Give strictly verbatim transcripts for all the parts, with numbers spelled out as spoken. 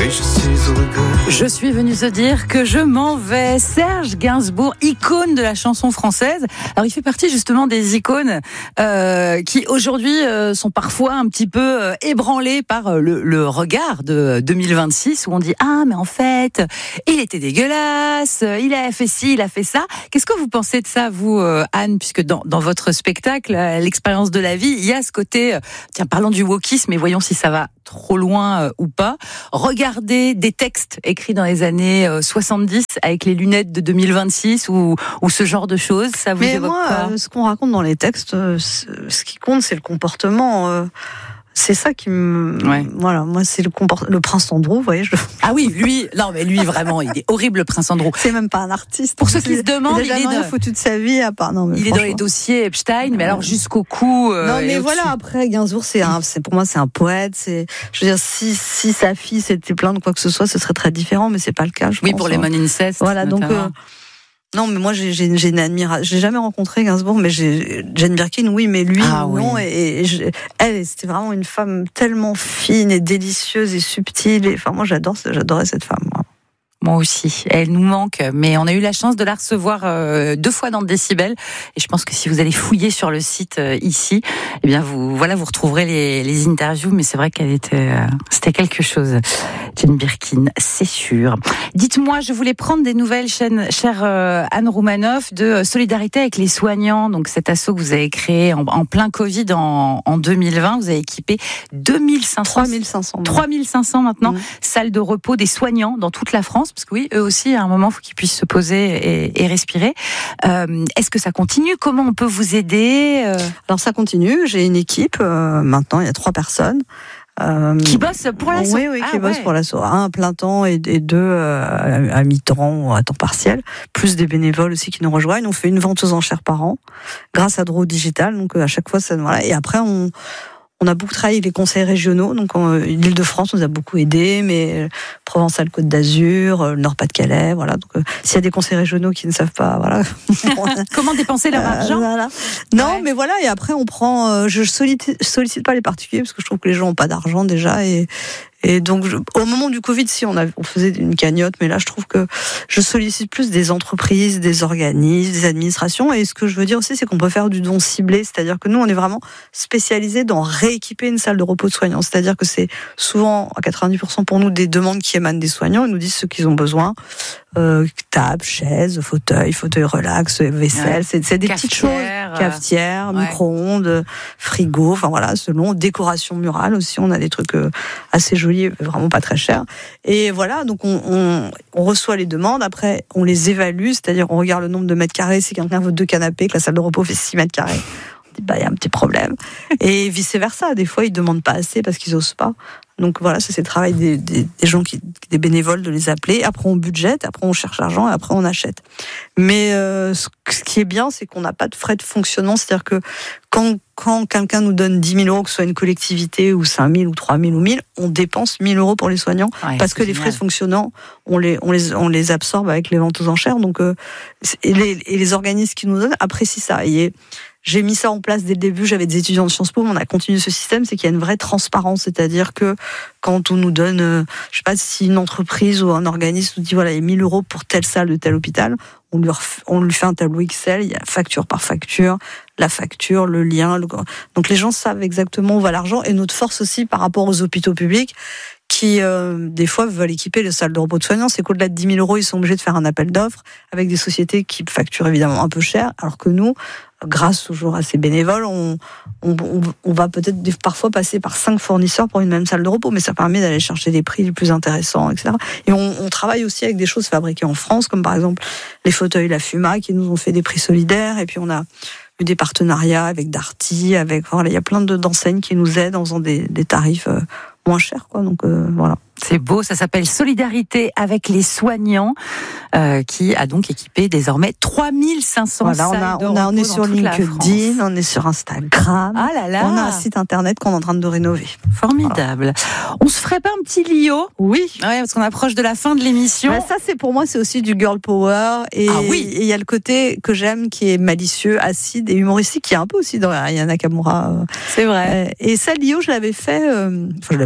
Oui, je suis au regret. Je suis venu te dire que je m'en vais. Serge Gainsbourg, icône de la chanson française. Alors il fait partie justement des icônes euh, qui aujourd'hui euh, sont parfois un petit peu euh, ébranlées par euh, le, le regard de deux mille vingt-six où on dit ah mais en fait il était dégueulasse, il a fait ci, il a fait ça. Qu'est-ce que vous pensez de ça vous euh, Anne, puisque dans, dans votre spectacle euh, l'expérience de la vie il y a ce côté euh, tiens parlons du wokisme mais voyons si ça va trop loin euh, ou pas. Regardez des textes écrits dans les années euh, soixante-dix avec les lunettes de deux mille vingt-six ou, ou ce genre de choses, ça vous Mais évoque moi, quoi euh, ce qu'on raconte dans les textes, euh, ce qui compte, c'est le comportement. Euh, c'est ça qui me... Ouais. Voilà, moi, c'est le, comport... le prince Andrew, vous voyez. Je... Ah oui, lui, non mais lui vraiment, il est horrible le prince Andrew. C'est même pas un artiste. Pour ceux qui se demandent, il, a il est rien de... foutu de sa vie à part. Non, mais il est dans les dossiers Epstein, mais alors jusqu'au cou. Euh, non, mais voilà. au-dessus. Après, Gainsbourg, c'est un, c'est pour moi, c'est un poète. C'est, je veux dire, si si sa fille s'était plainte de quoi que ce soit, ce serait très différent, mais c'est pas le cas. Je Oui, pense, pour les hein. mon incest. Voilà, donc. notamment. Euh, Non, mais moi j'ai, j'ai, j'ai une admiration. J'ai jamais rencontré Gainsbourg, mais j'ai Jane Birkin, oui, mais lui, Ah, non. oui. Et, et je, elle, c'était vraiment une femme tellement fine et délicieuse et subtile. Et, enfin, moi, j'adore, j'adorais cette femme. Moi. Moi aussi, elle nous manque, mais on a eu la chance de la recevoir euh, deux fois dans le Décibel, et je pense que si vous allez fouiller sur le site euh, ici, eh bien vous voilà vous retrouverez les, les interviews, mais c'est vrai qu'elle était euh, c'était quelque chose. Jane Birkin, c'est sûr. Dites-moi, je voulais prendre des nouvelles, chaîne, chère euh, Anne Roumanoff, de solidarité avec les soignants. Donc cet asso que vous avez créé en, en plein Covid en, en deux mille vingt, vous avez équipé deux mille cinq cents, trois mille cinq cents. trois mille cinq cents maintenant, Mmh. salles de repos des soignants dans toute la France. Parce que oui, eux aussi, à un moment, il faut qu'ils puissent se poser et, et respirer. Euh, est-ce que ça continue ? Comment on peut vous aider ? euh, Alors ça continue. J'ai une équipe. Euh, maintenant, il y a trois personnes. Euh, Qui bossent pour l'asso ? Oui, oui, Ah, qui bossent ouais. pour l'asso. Un à plein temps et, et deux euh, à, à mi-temps ou à temps partiel. Plus des bénévoles aussi qui nous rejoignent. On fait une vente aux enchères par an grâce à Draw Digital. Donc à chaque fois, ça voilà. Et après, on On a beaucoup travaillé avec les conseils régionaux, donc euh, l'Île-de-France nous a beaucoup aidés, mais euh, Provence-Alpes-Côte d'Azur, euh, Nord-Pas-de-Calais, voilà. Donc euh, s'il y a des conseils régionaux qui ne savent pas, voilà. Comment dépenser leur Euh, argent ? voilà. Non, Ouais. mais voilà. Et après, on prend. Euh, je sollicite, sollicite pas les particuliers parce que je trouve que les gens ont pas d'argent déjà et. Et donc, je, au moment du Covid, si on, avait, on faisait une cagnotte, mais là, je trouve que je sollicite plus des entreprises, des organismes, des administrations. Et ce que je veux dire aussi, c'est qu'on peut faire du don ciblé, c'est-à-dire que nous, on est vraiment spécialisés dans rééquiper une salle de repos de soignants. C'est-à-dire que c'est souvent, à quatre-vingt-dix pour cent pour nous, des demandes qui émanent des soignants. Ils nous disent ce qu'ils ont besoin. Euh, table, chaise, fauteuil, fauteuil relax, vaisselle. Ouais. C'est, c'est des Cafetière, petites choses. Cafetière, ouais. micro-ondes, frigo, enfin voilà, selon. Décoration murale aussi, on a des trucs euh, assez jolis, vraiment pas très chers. Et voilà, donc on, on, on reçoit les demandes, après on les évalue, c'est-à-dire on regarde le nombre de mètres carrés, si quelqu'un veut deux canapés, que la salle de repos fait six mètres carrés. Bah, il y a un petit problème. Et vice-versa. Des fois, ils demandent pas assez parce qu'ils osent pas. Donc voilà, ça c'est le travail des, des, des gens, qui, des bénévoles, de les appeler. Après, on budgète, après on cherche l'argent, et après on achète. Mais euh, ce qui est bien, c'est qu'on n'a pas de frais de fonctionnement. C'est-à-dire que quand, quand quelqu'un nous donne dix mille euros, que ce soit une collectivité, ou cinq mille, ou trois mille, ou mille, on dépense mille euros pour les soignants. Ouais, parce que les génial. frais de fonctionnement, on les, on les, on les absorbe avec les ventes aux enchères. Donc, euh, et, les, et les organismes qui nous donnent apprécient ça. Et j'ai mis ça en place dès le début, j'avais des étudiants de Sciences Po, mais on a continué ce système, c'est qu'il y a une vraie transparence, c'est-à-dire que quand on nous donne, euh, je sais pas si une entreprise ou un organisme nous dit voilà, il y a mille euros pour telle salle de tel hôpital, on lui, ref, on lui fait un tableau Excel, il y a facture par facture, la facture, le lien, le... donc les gens savent exactement où va l'argent, et notre force aussi par rapport aux hôpitaux publics, qui, euh, des fois, veulent équiper les salles de repos de soignants, c'est qu'au-delà de dix mille euros, ils sont obligés de faire un appel d'offres avec des sociétés qui facturent évidemment un peu cher, alors que nous, grâce toujours à ces bénévoles, on, on, on va peut-être parfois passer par cinq fournisseurs pour une même salle de repos, mais ça permet d'aller chercher des prix les plus intéressants, et cetera. Et on, on travaille aussi avec des choses fabriquées en France, comme par exemple les fauteuils La Fuma, qui nous ont fait des prix solidaires, et puis on a eu des partenariats avec Darty, avec, voilà, il y a plein de, d'enseignes qui nous aident en faisant des, des tarifs euh, moins chers, quoi. Donc euh, voilà. C'est beau, ça s'appelle Solidarité avec les soignants, euh, qui a donc équipé désormais trois mille cinq cents voilà, salles on a, de on a, repos on est dans sur toute la France. LinkedIn, on est sur Instagram. Ah là là. On a un site internet qu'on est en train de rénover. Formidable. Voilà. On se ferait pas un petit Lio ? Oui. Ouais, parce qu'on approche de la fin de l'émission. Bah ça, c'est pour moi, c'est aussi du girl power. Et ah oui. il y a le côté que j'aime, qui est malicieux, acide et humoristique, qui est un peu aussi dans Aya Nakamura. C'est vrai. Et ça, Lio, je l'avais fait, euh, enfin, je l'avais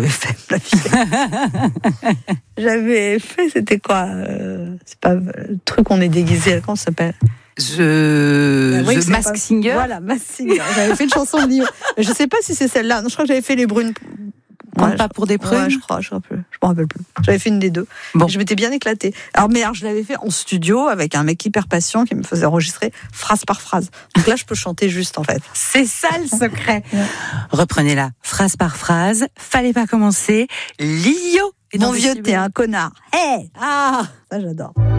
fait la fille. J'avais fait, c'était quoi euh, c'est pas le truc qu'on est déguisé, comment ça s'appelle? The, oui, The Mask Singer. Voilà, Mask Singer. J'avais fait une chanson de Lio. Je sais pas si c'est celle-là. Non, je crois que j'avais fait Les Brunes. Ouais, pas pour des prunes. Ouais, je crois, je ne me rappelle plus. J'avais fait une des deux. Bon. Je m'étais bien éclatée. Alors, mais alors, je l'avais fait en studio avec un mec hyper patient qui me faisait enregistrer phrase par phrase. Donc là, je peux chanter juste, en fait. C'est ça le secret. Ouais. Reprenez-la phrase par phrase. Fallait pas commencer. Lio. Mon vieux, t'es un connard. Hé hey ah, ça j'adore.